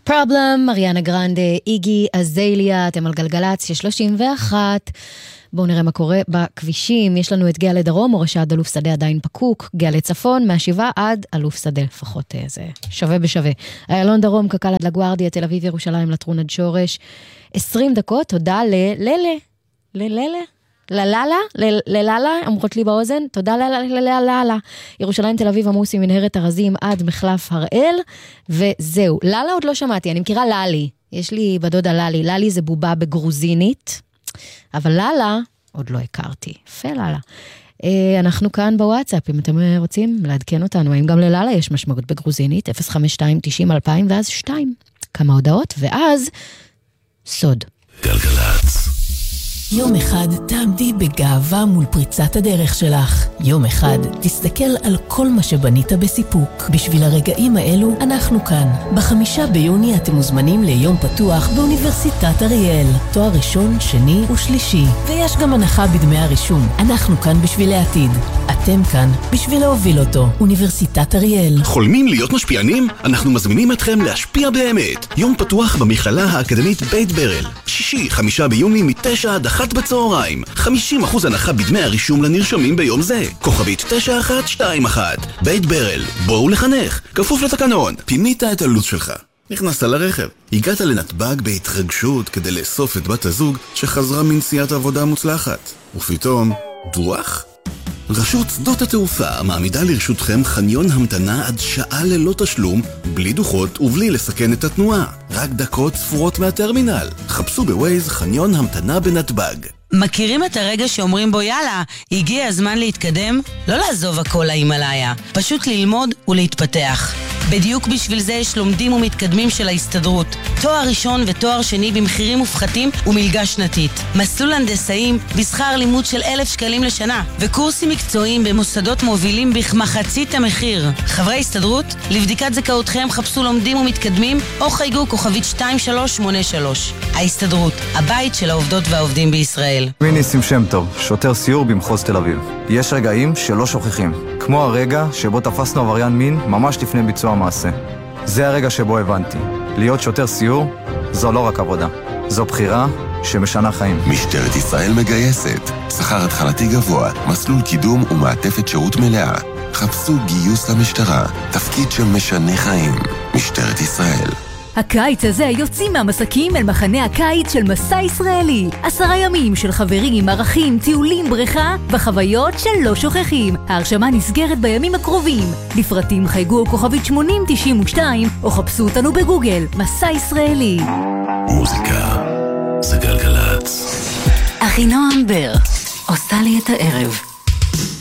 Problem, אריאנה גרנדה, איגי אזליה, אתם על גלגלץ, 31. בואו נראה מה קורה בכבישים. יש לנו את גאה לדרום, מורשה עד אלוף שדה עדיין פקוק, גאה לצפון, מהשבעה עד אלוף שדה, לפחות זה שווה בשווה. איילון דרום, קקל עד לגוארדיה, תל אביב, ירושלים, לטרון עד שורש. 20 דקות, תודה לללה, אמרות לי באוזן, תודה לללה. ירושלים, תל אביב, עמוס עם מנהרת הרזים עד מחלף הראל, וזהו. ללה עוד לא שמעתי, אני מכירה ללי. יש לי בדודה ללי. ללי זה בובה בגרוזינית, אבל ללה עוד לא הכרתי. יפה ללה. אנחנו כאן בוואטסאפ, אם אתם רוצים לעדכן אותנו, האם גם לללה יש משמעות בגרוזינית, 052-90-2000 ואז 2. כמה הודעות, ואז סוד. גלגלץ. יום אחד תעמדי בגאווה מול פריצת הדרך שלך. יום אחד תסתכל על כל מה שבנית בסיפוק. בשביל הרגעים האלו אנחנו כאן. ב5 ביוני אתם מוזמנים ליום פתוח באוניברסיטת אריאל. תואר ראשון, שני ושלישי. ויש גם הנחה בדמי הרישום. אנחנו כאן בשביל העתיד. אתם כאן בשביל להוביל אותו. אוניברסיטת אריאל. חולמים להיות משפיענים? אנחנו מזמינים אתכם להשפיע באמת. יום פתוח במכללה האקדמית בית ברל. שישי, 5 ביוני מ-9 עד 1 בצהריים. 50% הנחה בדמי הרישום לנרשמים ביום זה. כוכבית 9121. בית ברל. בואו לחנך. כפוף לתקנון. פינית את הלו"ז שלך. נכנסת לרכב. הגעת לנתב"ג בהתרגשות כדי לאסוף את בת הזוג שחזרה מנסיעת עבודה מוצלחת. ופתאום, דוח? רשות שדות התעופה מעמידה לרשותכם חניון המתנה עד שעה ללא תשלום, בלי דוחות ובלי לסכן את התנועה. רק דקות ספורות מהטרמינל. חפשו בווייז חניון המתנה בנתב"ג. מכירים את הרגע שאומרים בו יאללה, הגיע הזמן להתקדם? לא לעזוב הכל להימלאיה, פשוט ללמוד ולהתפתח. בדיוק בשביל זה יש לומדים ומתקדמים של ההסתדרות. תואר ראשון ותואר שני במחירים מופחתים ומלגה שנתית. מסלול הנדסאים בשכר לימוד של 1,000 שקלים לשנה. וקורסים מקצועיים במוסדות מובילים בכמחצית המחיר. חברי הסתדרות, לבדיקת זכאותכם חפשו לומדים ומתקדמים או חייגו כוכבית 2383. ההסתדרות, הבית של העובדות והעובדים בישראל. ניסים שם טוב, שוטר סיור במחוז תל אביב. יש רגעים שלא שוכחים, כמו הרגע שבו תפסנו עבריין מין ממש לפני ביצוע מעשה. זה הרגע שבו הבנתי, להיות שוטר סיור זו לא רק עבודה, זו בחירה שמשנה חיים. משטרת ישראל מגייסת, שכר התחלתי גבוה, מסלול קידום ומעטפת שירות מלאה. חפשו גיוס למשטרה, תפקיד שמשנה חיים. משטרת ישראל. הקיץ הזה יוצאים מהמסקים אל מחנה הקיץ של מסע ישראלי. 10 ימים של חברים, ערכים, טיולים, בריכה וחוויות שלא שוכחים. ההרשמה נסגרת בימים הקרובים. לפרטים חייגו כוכבית 8092 או חפשו אותנו בגוגל. מסע ישראלי. מוזיקה זה גלגלץ. אחינועם בר עושה לי את הערב.